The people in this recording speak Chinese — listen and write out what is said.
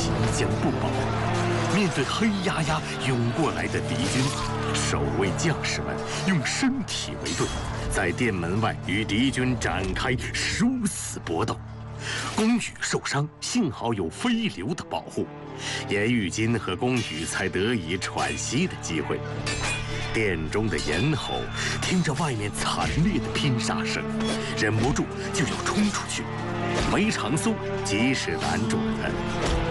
即将不保。面对黑压压涌过来的敌军，守卫将士们用身体为盾，在殿门外与敌军展开殊死搏斗。宫羽受伤，幸好有飞流的保护，颜玉京和宫羽才得以喘息的机会。殿中的颜侯听着外面惨烈的拼杀声，忍不住就要冲出去。梅长苏及时拦住了他。